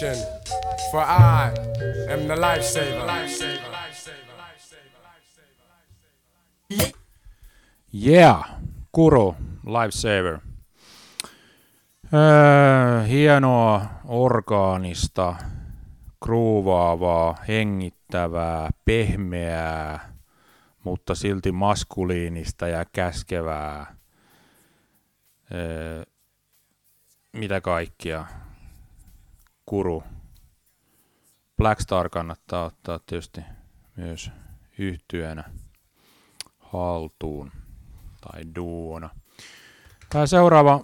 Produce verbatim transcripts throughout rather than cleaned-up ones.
For I am the lifesaver. Yeah, Kuru, Lifesaver. Öö, hienoa, orgaanista, kruuvaavaa, hengittävää, pehmeää, mutta silti maskuliinista ja käskevää. Öö, mitä kaikkia? Kuru. Blackstar kannattaa ottaa tietysti myös yhtyeenä haltuun tai duona. Tämä seuraava,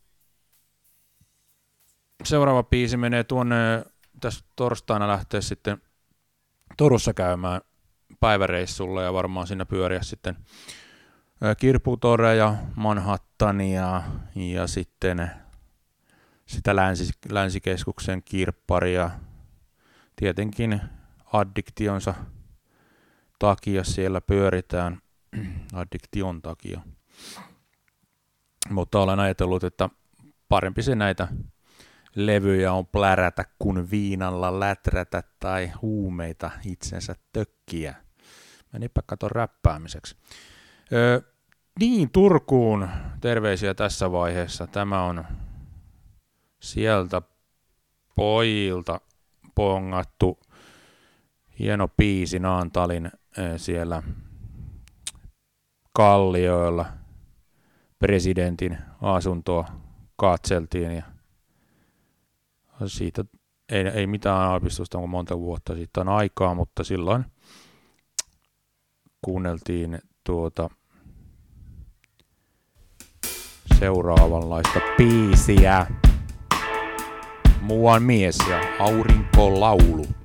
seuraava biisi menee tuonne, tässä torstaina lähtee sitten Turussa käymään päiväreissulla ja varmaan siinä pyöriä sitten Kirpputoreja, Manhattania ja sitten sitä länsi, länsikeskuksen kirpparia. Tietenkin addiktionsa takia siellä pyöritään, addiktion takia. Mutta olen ajatellut, että parempi se näitä levyjä on plärätä kuin viinalla läträtä tai huumeita itsensä tökkiä. Menipä katon räppäämiseksi. Öö, niin, Turkuun terveisiä tässä vaiheessa. Tämä on sieltä pojilta pongattu hieno biisi Naantalin siellä Kallioilla. Presidentin asuntoa katseltiin ja siitä ei, ei mitään aavistusta, onko monta vuotta siitä on aikaa, mutta silloin kuunneltiin tuota seuraavanlaista biisiä. Muuan mies ja aurinkolaulu.